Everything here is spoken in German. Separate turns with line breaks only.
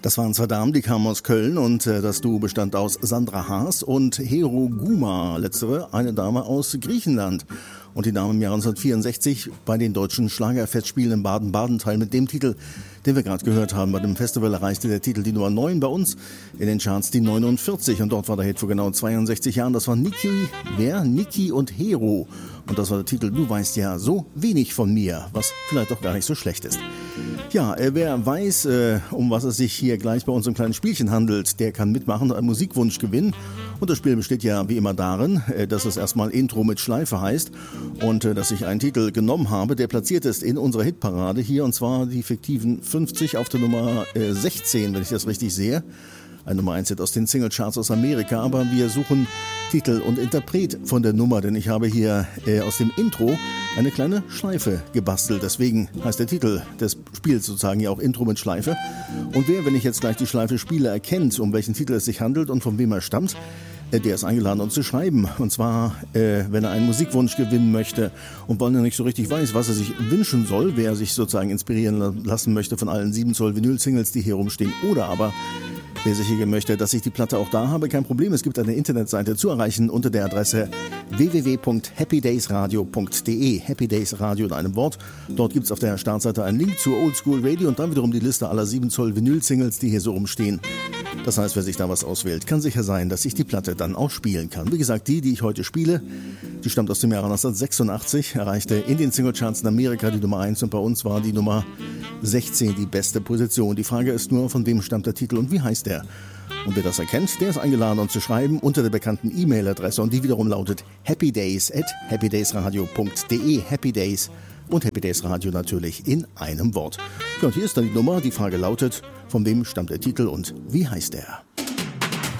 Das waren zwei Damen, die kamen aus Köln und das Duo bestand aus Sandra Haas und Hero Guma, letztere eine Dame aus Griechenland. Und die nahm im Jahr 1964 bei den deutschen Schlagerfestspielen in Baden-Baden teil mit dem Titel, den wir gerade gehört haben. Bei dem Festival erreichte der Titel die Nummer 9, bei uns in den Charts die 49. Und dort war der Hit vor genau 62 Jahren. Das war Niki und Hero. Und das war der Titel Du weißt ja so wenig von mir, was vielleicht auch gar nicht so schlecht ist. Ja, wer weiß, um was es sich hier gleich bei uns im kleinen Spielchen handelt, der kann mitmachen und einen Musikwunsch gewinnen. Und das Spiel besteht ja wie immer darin, dass es erstmal Intro mit Schleife heißt und dass ich einen Titel genommen habe, der platziert ist in unserer Hitparade hier, und zwar die fiktiven 50 auf der Nummer 16, wenn ich das richtig sehe. Ein Nummer 1 Hit aus den Singlecharts aus Amerika, aber wir suchen Titel und Interpret von der Nummer, denn ich habe hier aus dem Intro eine kleine Schleife gebastelt. Deswegen heißt der Titel des Spiels sozusagen ja auch Intro mit Schleife. Und wer, wenn ich jetzt gleich die Schleife spiele, erkennt, um welchen Titel es sich handelt und von wem er stammt, der ist eingeladen, uns zu schreiben. Und zwar, wenn er einen Musikwunsch gewinnen möchte und weil er nicht so richtig weiß, was er sich wünschen soll, wer sich sozusagen inspirieren lassen möchte von allen 7 Zoll Vinyl-Singles, die hier rumstehen, oder aber wer sicher möchte, dass ich die Platte auch da habe, kein Problem. Es gibt eine Internetseite zu erreichen unter der Adresse www.happydaysradio.de. Happy Days Radio in einem Wort. Dort gibt es auf der Startseite einen Link zu Oldschool Radio und dann wiederum die Liste aller 7 Zoll Vinyl-Singles, die hier so rumstehen. Das heißt, wer sich da was auswählt, kann sicher sein, dass ich die Platte dann auch spielen kann. Wie gesagt, die ich heute spiele, die stammt aus dem Jahre 1986, erreichte in den Singlecharts in Amerika die Nummer 1 und bei uns war die Nummer 16 die beste Position. Die Frage ist nur, von wem stammt der Titel und wie heißt der? Und wer das erkennt, der ist eingeladen, uns zu schreiben unter der bekannten E-Mail-Adresse und die wiederum lautet happydays@happydaysradio.de. Happy Days und Happy Days Radio natürlich in einem Wort. Ja, und hier ist dann die Nummer. Die Frage lautet, von wem stammt der Titel und wie heißt er?